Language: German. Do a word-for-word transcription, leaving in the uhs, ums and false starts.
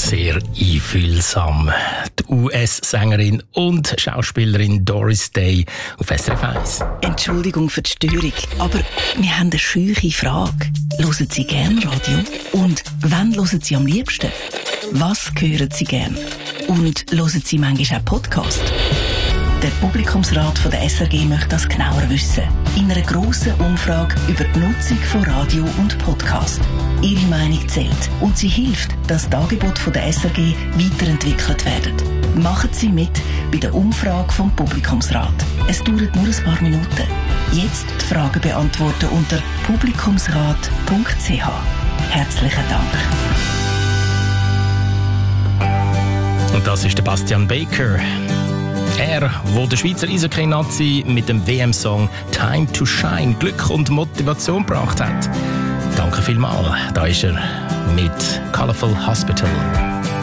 sehr einfühlsam. Die U S-Sängerin und Schauspielerin Doris Day auf S R F eins. Entschuldigung für die Störung, aber wir haben eine scheuche Frage. Hören Sie gerne Radio? Und wann hören Sie am liebsten? Was hören Sie gerne? Und hören Sie manchmal auch Podcast? Der Publikumsrat von der S R G möchte das genauer wissen. In einer grossen Umfrage über die Nutzung von Radio und Podcast. Ihre Meinung zählt und sie hilft, dass die Angebote von der S R G weiterentwickelt werden. Machen Sie mit bei der Umfrage vom Publikumsrat. Es dauert nur ein paar Minuten. Jetzt die Fragen beantworten unter publikumsrat punkt c h. Herzlichen Dank. Und das ist der Bastian Baker. Er, wo der Schweizer Eishockey-Nazi mit dem W M-Song «Time to Shine» Glück und Motivation gebracht hat. Danke vielmals. Da ist er mit «Colorful Hospital».